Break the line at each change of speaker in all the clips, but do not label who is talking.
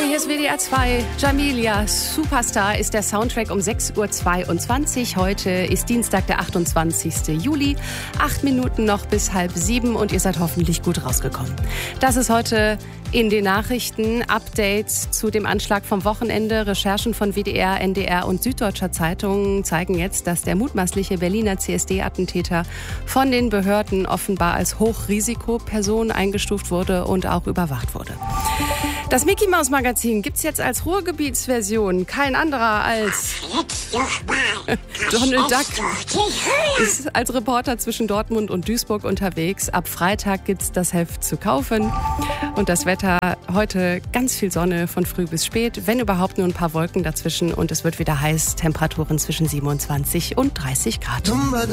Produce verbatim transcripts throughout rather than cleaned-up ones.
hier ist W D R zwei. Jamilia, Superstar ist der Soundtrack um sechs Uhr zweiundzwanzig. Heute ist Dienstag, der achtundzwanzigste Juli. Acht Minuten noch bis halb sieben und ihr seid hoffentlich gut rausgekommen. Das ist heute in den Nachrichten. Updates zu dem Anschlag vom Wochenende. Recherchen von W D R, N D R und Süddeutscher Zeitung zeigen jetzt, dass der mutmaßliche Berliner C S D-Attentäter von den Behörden offenbar als Hochrisikoperson eingestuft wurde und auch überwacht wurde. Das Mickey-Maus-Magazin gibt's jetzt als Ruhrgebietsversion. Kein anderer als Donald Duck ist als Reporter zwischen Dortmund und Duisburg unterwegs. Ab Freitag gibt's das Heft zu kaufen. Und das Wetter heute ganz viel Sonne von früh bis spät, wenn überhaupt nur ein paar Wolken dazwischen. Und es wird wieder heiß, Temperaturen zwischen siebenundzwanzig und dreißig Grad.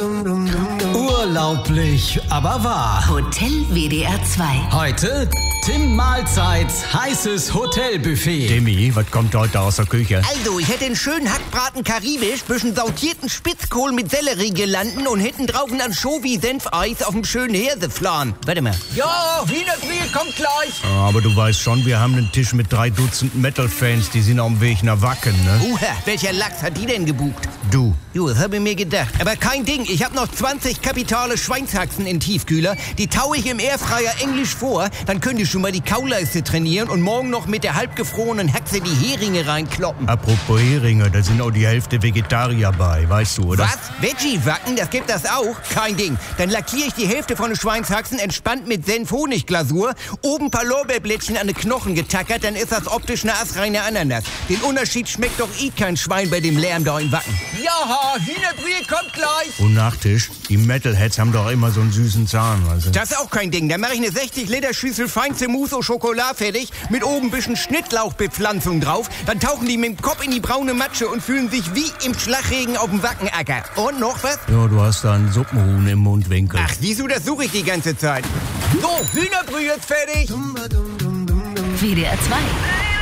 Urlaublich, aber wahr.
Hotel W D R zwei.
Heute Tim Mahlzeits heißes Hotelbuffet.
Timmy, was kommt heute aus der Küche?
Also, ich hätte einen schönen Hackbraten karibisch, zwischen sautierten Spitzkohl mit Sellerie gelanden und hinten drauf ein Anchovy-Senfeis auf dem schönen Hirseflan. Warte mal. Ja, Hühnerbrühe kommt gleich.
Aber du weißt schon, wir haben einen Tisch mit drei Dutzend Metal-Fans, die sind auf dem Weg nach Wacken, ne?
Uha, welcher Lachs hat die denn gebucht?
Du.
Jo, das habe ich mir gedacht. Aber kein Ding, ich habe noch zwanzig kapitale Schweinshaxen in Tiefkühler. Die taue ich im Airfryer englisch vor, dann könnt ihr schon mal die Kauleiste trainieren und morgen noch mit der halbgefrorenen Haxe die Heringe reinkloppen.
Apropos Heringe, da sind auch die Hälfte Vegetarier bei, weißt du, oder?
Was? Veggie-Wacken? Das gibt das auch? Kein Ding. Dann lackiere ich die Hälfte von den Schweinshaxen entspannt mit Senf-Honig-Glasur, oben ein paar Lorbeerblättchen an den Knochen getackert, dann ist das optisch eine astreine Ananas. Den Unterschied schmeckt doch eh kein Schwein bei dem Lärm da in Wacken. Ja, Hühnerbrühe kommt gleich.
Und Nachtisch? Die Metalheads haben doch immer so einen süßen Zahn, weißt du?
Das ist auch kein Ding. Dann mache ich eine sechzig Liter Schüssel feinste Mousse au Chocolat fertig, mit oben ein bisschen Schnittlauchbepflanzung drauf. Dann tauchen die mit dem Kopf in die braune Matsche und fühlen sich wie im Schlagregen auf dem Wackenacker. Und noch was?
Ja, du hast da einen Suppenhuhn im Mundwinkel.
Ach, siehst du, das suche ich die ganze Zeit. So, Hühnerbrühe ist fertig.
W D R zwei.